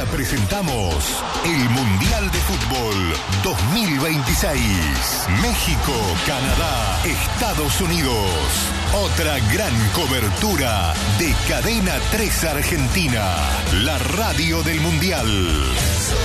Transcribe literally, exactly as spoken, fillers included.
Ahora presentamos el Mundial de Fútbol dos mil veintiséis. México, Canadá, Estados Unidos. Otra gran cobertura de Cadena tres Argentina, la radio del Mundial.